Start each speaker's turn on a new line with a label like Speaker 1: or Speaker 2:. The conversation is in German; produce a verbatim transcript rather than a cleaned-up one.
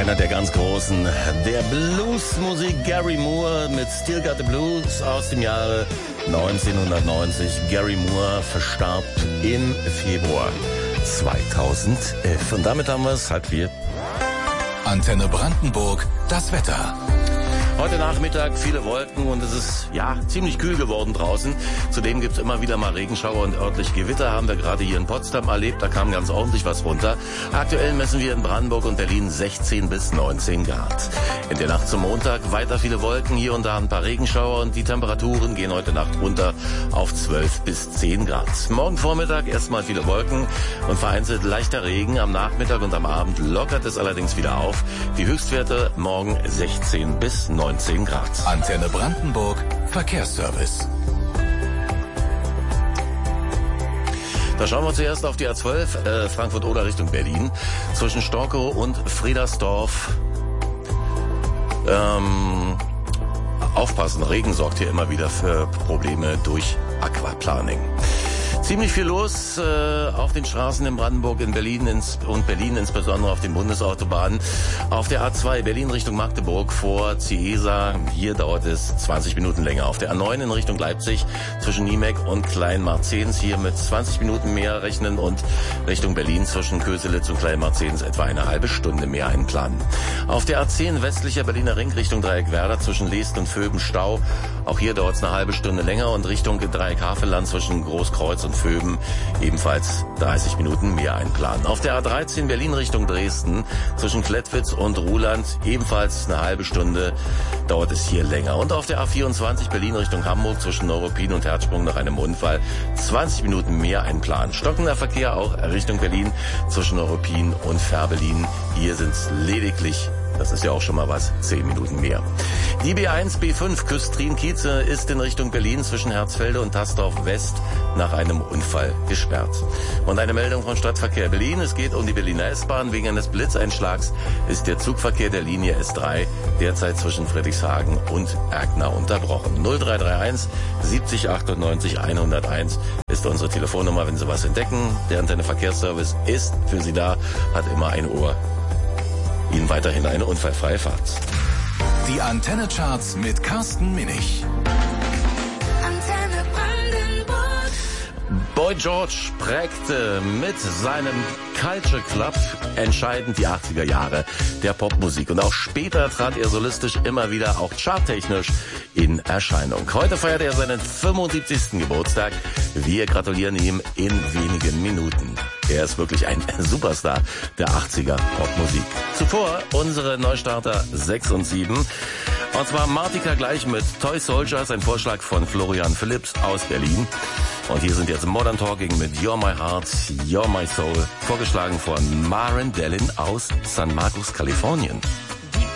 Speaker 1: Einer der ganz Großen der Bluesmusik, Gary Moore mit Still Got the Blues aus dem Jahre neunzehnhundertneunzig. Gary Moore verstarb im Februar zweitausendelf. Und damit haben wir es halb vier.
Speaker 2: Antenne Brandenburg, das Wetter.
Speaker 1: Heute Nachmittag viele Wolken und es ist ja ziemlich kühl geworden draußen. Zudem gibt es immer wieder mal Regenschauer und örtlich Gewitter. Haben wir gerade hier in Potsdam erlebt. Da kam ganz ordentlich was runter. Aktuell messen wir in Brandenburg und Berlin sechzehn bis neunzehn Grad. In der Nacht zum Montag weiter viele Wolken, hier und da ein paar Regenschauer und die Temperaturen gehen heute Nacht runter auf zwölf bis zehn Grad. Morgen Vormittag erstmal viele Wolken und vereinzelt leichter Regen. Am Nachmittag und am Abend lockert es allerdings wieder auf. Die Höchstwerte morgen sechzehn bis neunzehn Grad.
Speaker 2: Antenne Brandenburg, Verkehrsservice.
Speaker 1: Da schauen wir zuerst auf die A zwölf, äh, Frankfurt-Oder Richtung Berlin. Zwischen Storkow und Friedersdorf. Ähm, aufpassen, Regen sorgt hier immer wieder für Probleme durch Aquaplaning. Ziemlich viel los äh, auf den Straßen in Brandenburg, in Berlin ins, und Berlin insbesondere auf den Bundesautobahnen. Auf der A zwei Berlin Richtung Magdeburg vor Ciesa, hier dauert es zwanzig Minuten länger. Auf der A neun in Richtung Leipzig zwischen Niemek und Kleinmarzens hier mit zwanzig Minuten mehr rechnen und Richtung Berlin zwischen Köselitz und Kleinmarzens etwa eine halbe Stunde mehr einplanen. Auf der A zehn westlicher Berliner Ring Richtung Dreieckwerder zwischen Leest und Vöben Stau. Auch hier dauert es eine halbe Stunde länger und Richtung Dreieck Havelland zwischen Großkreuz und Vöben ebenfalls dreißig Minuten mehr einplanen. Auf der A dreizehn Berlin Richtung Dresden zwischen Klettwitz und Ruhland ebenfalls eine halbe Stunde dauert es hier länger. Und auf der A vierundzwanzig Berlin Richtung Hamburg zwischen Neuruppin und Herzsprung nach einem Unfall zwanzig Minuten mehr einplanen. Stockender Verkehr auch Richtung Berlin zwischen Neuruppin und Fährberlin. Hier sind es lediglich, das ist ja auch schon mal was, zehn Minuten mehr. Die B eins B fünf Küstrin-Kieze ist in Richtung Berlin zwischen Herzfelde und Tasdorf West nach einem Unfall gesperrt. Und eine Meldung von Stadtverkehr Berlin. Es geht um die Berliner S-Bahn. Wegen eines Blitzeinschlags ist der Zugverkehr der Linie S drei derzeit zwischen Friedrichshagen und Erkner unterbrochen. null drei drei eins siebzig achtundneunzig hunderteins ist unsere Telefonnummer, wenn Sie was entdecken. Der Antenne Verkehrsservice ist für Sie da, hat immer ein Ohr. Ihnen weiterhin eine unfallfreie Fahrt.
Speaker 2: Die Antenne-Charts mit Carsten Minich.
Speaker 3: Antenne Brandenburg.
Speaker 1: Boy George prägte mit seinem Culture Club entscheidend die achtziger Jahre der Popmusik. Und auch später trat er solistisch immer wieder, auch charttechnisch, in Erscheinung. Heute feiert er seinen fünfundsiebzigsten Geburtstag. Wir gratulieren ihm in wenigen Minuten. Er ist wirklich ein Superstar der achtziger Popmusik. Zuvor unsere Neustarter sechs und sieben. Und zwar Martika gleich mit Toy Soldiers, ein Vorschlag von Florian Philipps aus Berlin. Und hier sind jetzt Modern Talking mit You're My Heart, You're My Soul, vorgeschlagen von Maren Dellin aus San Marcos, Kalifornien.